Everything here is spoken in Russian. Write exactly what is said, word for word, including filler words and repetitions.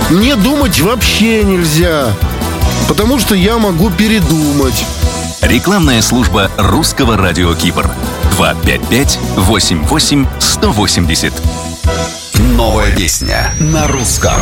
Мне думать вообще нельзя, потому что я могу передумать. Рекламная служба русского радио Кипр. два пять пять восемь восемь сто восемьдесят. Новая песня на русском.